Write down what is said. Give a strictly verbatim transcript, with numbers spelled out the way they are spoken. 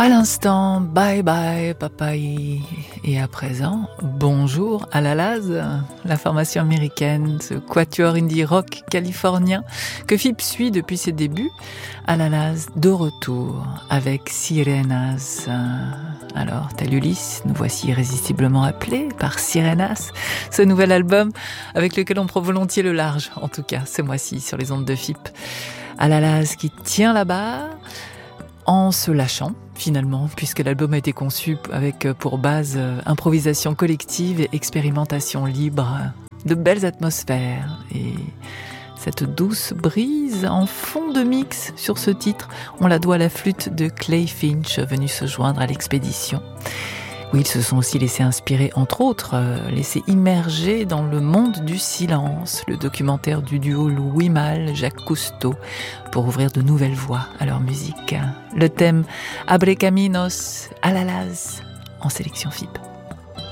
À l'instant, bye bye papayi. Et à présent, bonjour à la Laz, la formation américaine, ce quatuor indie rock californien que F I P suit depuis ses débuts. À la Laz, de retour avec Sirenas. Alors, tel Ulysse, nous voici irrésistiblement appelés par Sirenas, ce nouvel album avec lequel on prend volontiers le large, en tout cas ce mois-ci sur les ondes de F I P. À la Laz qui tient la barre en se lâchant finalement, puisque l'album a été conçu avec pour base euh, improvisation collective et expérimentation libre, de belles atmosphères et cette douce brise en fond de mix sur ce titre, on la doit à la flûte de Clay Finch venu se joindre à l'expédition. Oui, ils se sont aussi laissés inspirer, entre autres, euh, laissés immerger dans le monde du silence, le documentaire du duo Louis Malle, Jacques Cousteau, pour ouvrir de nouvelles voies à leur musique. Le thème Abre Caminos, à la Laz, en sélection F I P.